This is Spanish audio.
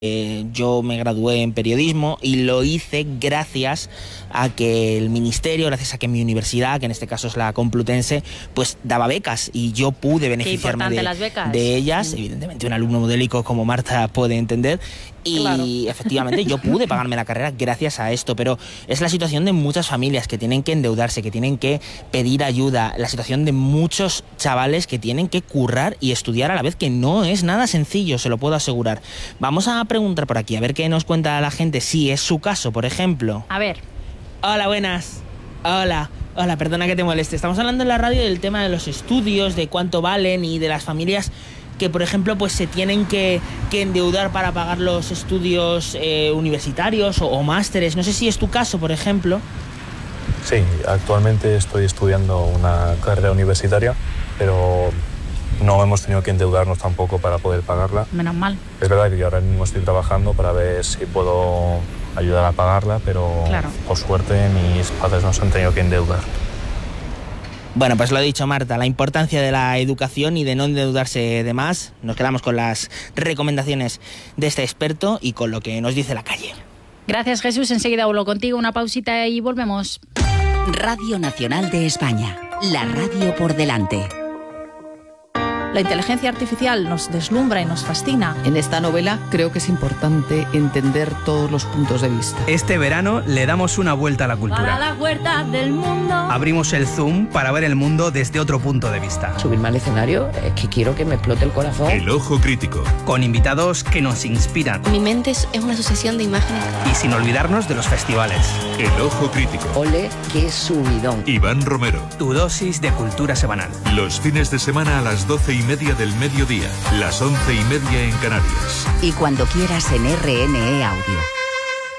Yo me gradué en periodismo y lo hice gracias a que el ministerio, gracias a que mi universidad, que en este caso es la Complutense, pues daba becas y yo pude beneficiarme de ellas. Evidentemente un alumno modélico como Marta puede entender. Y claro, efectivamente yo pude pagarme la carrera gracias a esto, pero es la situación de muchas familias que tienen que endeudarse, que tienen que pedir ayuda, la situación de muchos chavales que tienen que currar y estudiar a la vez, que no es nada sencillo, se lo puedo asegurar. Vamos a preguntar por aquí, a ver qué nos cuenta la gente, si es su caso, por ejemplo. A ver. Hola, buenas. Hola, perdona que te moleste. Estamos hablando en la radio del tema de los estudios, de cuánto valen y de las familias que, por ejemplo, pues se tienen que endeudar para pagar los estudios universitarios o másteres. No sé si es tu caso, por ejemplo. Sí, actualmente estoy estudiando una carrera universitaria, pero no hemos tenido que endeudarnos tampoco para poder pagarla. Menos mal. Es verdad que yo ahora mismo estoy trabajando para ver si puedo ayudar a pagarla, pero claro, por suerte mis padres no se han tenido que endeudar. Bueno, pues lo ha dicho Marta, la importancia de la educación y de no endeudarse de más. Nos quedamos con las recomendaciones de este experto y con lo que nos dice la calle. Gracias, Jesús. Enseguida hablo contigo, una pausita y volvemos. Radio Nacional de España, la radio por delante. La inteligencia artificial nos deslumbra y nos fascina. En esta novela creo que es importante entender todos los puntos de vista. Este verano le damos una vuelta a la cultura. Para la vuelta del mundo. Abrimos el Zoom para ver el mundo desde otro punto de vista. Subirme al escenario es que quiero que me explote el corazón. El Ojo Crítico. Con invitados que nos inspiran. Mi mente es una asociación de imágenes. Y sin olvidarnos de los festivales. El Ojo Crítico. Ole, qué subidón. Iván Romero. Tu dosis de cultura semanal. Los fines de semana a las 12:30 del mediodía, las 11:30 en Canarias. Y cuando quieras en RNE Audio.